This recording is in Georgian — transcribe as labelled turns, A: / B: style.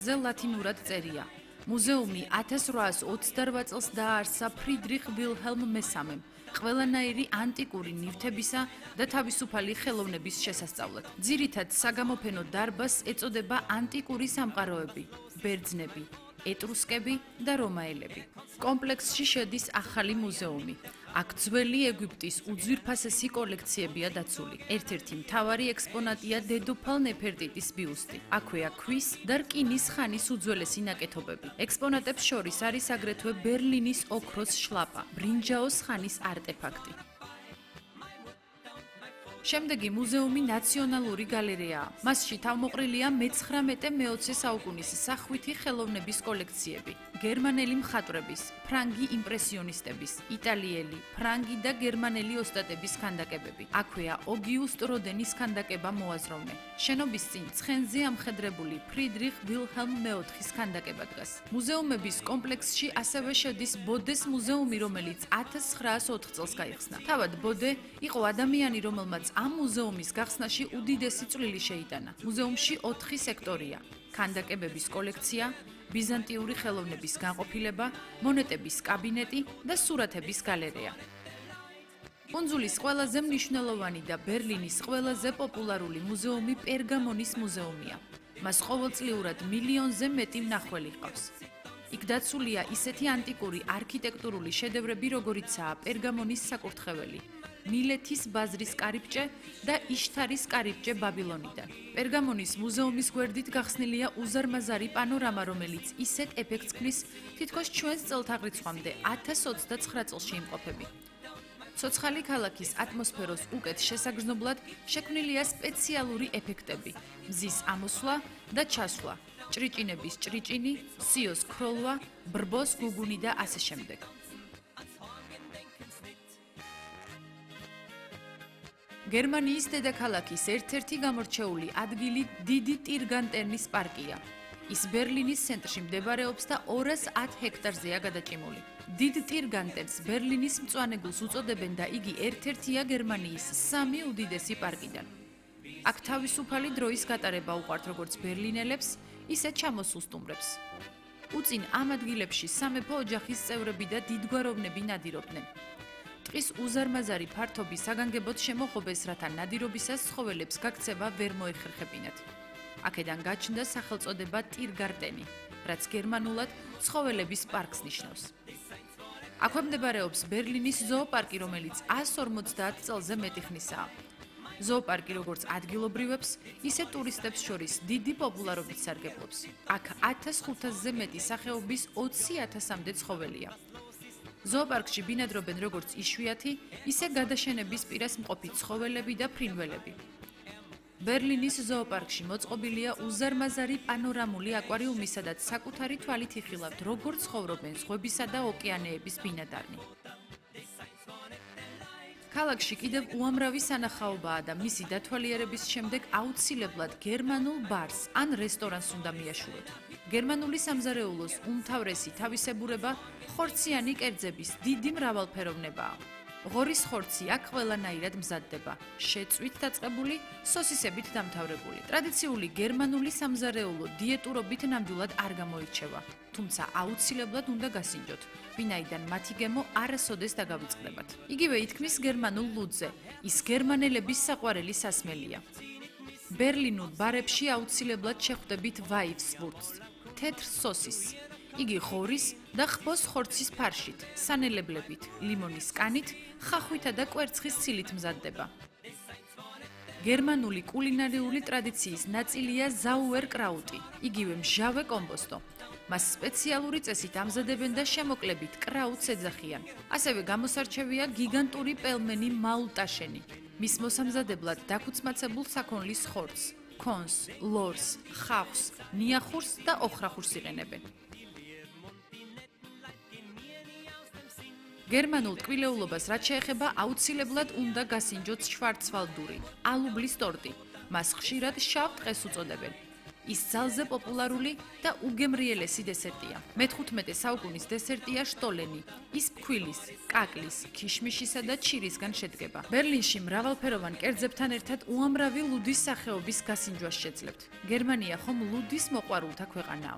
A: ზე ლათინურად წერია. მუზეუმი 1828 წელს დააარსა ფრიდრიხ ვილჰელმ მესამემ, ყველანაირი ანტიკური ნივთებისა და თავისუფალი ხელოვნების შესასწავლად. ძირითად საგამოფენო დარბაზს ეწოდება ანტიკური სამყაროები, ბერძნები, ეტრუსკები და რომაელები. კომპლექსში შედის ახალი მუზეუმი. აქ ძველი ეგვიპტის უძვირფასესი კოლექციებია დაცული. ერთ-ერთი მთავარი ექსპონატია დედოფალ ნეფერტიტის ბიუსტი. აქვეა ქვის და რკინის ხანის უძველესი ნაკეთობები. ექსპონატებს შორის არის აგრეთვე ბერლინის ოქროს შლაპა, ბრინჯაოს ხანის არტეფაქტი. შემდეგი მუზეუმი ნაციონალური გალერეაა. მასში თავმოყრილია მე-19-მე-20 საუკუნის სახვითი ხელოვნების კოლექციები. გერმანელი მხატვრების, ფრანგი იმპრესიონისტების, იტალიელი, ფრანგი და გერმანელი ოსტატების ქანდაკებები. აქვეა ოგიუსტ როდენის ქანდაკება მოაზროვნე. შენობის წინ ცხენზე ამხედრებული ფრიდრიხ ვილჰელმ მეოთხის ქანდაკება დგას. მუზეუმების კომპლექსში ასევე შედის ბოდეს მუზეუმი, რომელიც 1904 წელს გაიხსნა. თავად ბოდე იყო ადამიანი, რომელმაც ამ მუზეუმის გახსნაში უდიდესი წვლილი შეიტანა. მუზეუმში 4 სექტორია: ქანდაკებების კოლექცია, ბიზანტიური ხელოვნების განყოფილება, მონეტების კაბინეტი და სურათების გალერეა. კუნძულის ყველაზე მნიშვნელოვანი და ბერლინის ყველაზე პოპულარული მუზეუმი პერგამონის მუზეუმია. მას ყოველწლიურად მილიონზე მეტი მნახველი ჰყავს. იქ დაცულია ისეთი ანტიკური არქიტექტურული შედევრები, როგორიცაა პერგამონის საკურთხეველი, მილეთის ბაზრის კარიბჭე და იშთარის კარიბჭე ბაბილონიდან. პერგამონის მუზეუმის გვერდით გახსნილია უზარმაზარი პანორამა, რომელიც ისეთ ეფექტს ქმნის, თითქოს ჩვენს წელთაღრიცხვამდე 1029 წელში იმყოფები. ცოცხალი ქალაქის ატმოსფეროს უკეთ შესაგრძნობლად შექმნილია სპეციალური ეფექტები: მზის ამოსვლა და ჩასვლა, ჭრიჭინების ჭრიჭინი, სიოს ქროლვა, ბრბოს გუგუნი და ასე შემდეგ. გერმანიის დედაქალაქის ერთ-ერთი გამორჩეული ადგილი დიდი ტირგანტენის პარკია. ის ბერლინის ცენტრში მდებარეობს და 210 ჰექტარზეა გადაჭიმული. დიდ ტირგანტენს ბერლინის მწვანე გულს უწოდებენ და იგი ერთ-ერთია გერმანიის 3 უდიდესი პარკიდან. აქ თავისუფალი დროის გატარება უყვართ როგორც ბერლინელებს, ისე ჩამოსულ სტუმრებს. უწინ ამ ადგილებში სამეფო ოჯახის წევრები და დიდგვაროვნები ნადირობდნენ. ტყის უზარმაზარი ფართობი საგანგებოდ შემოხობეს, რათა ნადირობისას ცხოველებს გაქცევა ვერ მოეხერხებინათ. აქედან გაჩნდა სახელწოდება ტირგარტენი, რაც გერმანულად ცხოველების პარკს ნიშნავს. აქვე მდებარეობს ბერლინის ზოოპარკი, რომელიც 150 წელზე მეტი ხნისაა. ზოოპარკი როგორც ადგილობრივებს, ისე ტურისტებს შორის დიდი პოპულარობით სარგებლობს. აქ 1500-ზე მეტი სახეობის 20,000-მდე ცხოველია. ზოოპარკში ბინადრობენ როგორც იშვიათი, ისე გადაშენების პირას მყოფი ცხოველები და ფრინველები. ბერლინის ზოოპარკში მოწყობილია უზარმაზარი პანორამული აკვარიუმი, სადაც საკუთარი თვალით იხილავთ, როგორ ცხოვრობენ ზღვებისა და ოკეანეების ბინადარნი. ქალაქში კიდევ უამრავი სანახაობაა და მისი დათვალიერების შემდეგ აუცილებლად გერმანულ ბარს ან რესტორანს უნდა მიაშუროთ. გერმანული სამზარეულოს უმთავრესი თავისებურება ხორციანი კერძების დიდი მრავალფეროვნებაა. ღორის ხორცი აქ ყველანაირად მზადდება, შეწვით დაწყებული, სოსისებით დამთავრებული. ტრადიციული გერმანული სამზარეულო დიეტურობით ნამდვილად არ გამოირჩევა, თუმცა აუცილებლად უნდა გასინჯოთ, ვინაიდან მათი გემო არასოდეს დაგავიწყდებათ. იგივე ითქმის გერმანულ ლუდზე, ის გერმანელების საყვარელი სასმელია. ბერლინულ ბარებში აუცილებლად შეხვდებით ვაივსვურცს, თეთრ სოსისს. იგი ღორის და ხბოს ხორცის ფარშით, სანელებლებით, ლიმონის კანით, ხახვითა და კვერცხის ცილით მზადდება. გერმანული კულინარიული ტრადიციის ნაწილია ზაუერკრაუტი, იგივე მჟავე კომბოსტო. მას სპეციალური წესით ამზადებენ და შემოკლებით კრაუტს ეძახიან. ასევე გამოსარჩევია გიგანტური პელმენი მაულტაშენი. მის მოსამზადებლად დაქუცმაცებულ საქონლის ხორცს, კონს, ლორს, ხავხს, ნიახურს და ოხრახურს იყენებენ. გერმანულ ტკბილეულობას რაც შეეხება, აუცილებლად უნდა გასინჯოთ შვარცვალდური, ალუბლის ტორტი. მას ხშირად შავ ტყეს უწოდებენ. ის ძალზე პოპულარული და უგემრიელესი დესერტია. მე-15 საუკუნის დესერტია შტოლენი. ის ფქვილის, კაკლის, ქიშმიშისა და ჩირისგან შედგება. ბერლინში მრავალფეროვან კერძებთან ერთად უამრავი ლუდის სახეობის გასინჯვას შეძლებთ. გერმანია ხომ ლუდის მოყვარულთა ქვეყანაა.